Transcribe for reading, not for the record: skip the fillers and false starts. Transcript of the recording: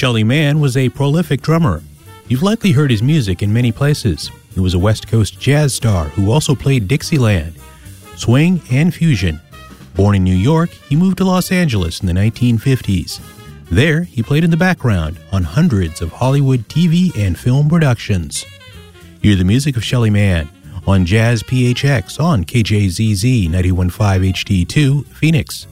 Shelly Manne was a prolific drummer. You've likely heard his music in many places. He was a West Coast jazz star who also played Dixieland, swing, and fusion. Born in New York, he moved to Los Angeles in the 1950s. There, he played in the background on hundreds of Hollywood TV and film productions. Hear the music of Shelly Manne on Jazz PHX on KJZZ 91.5 HD2, Phoenix.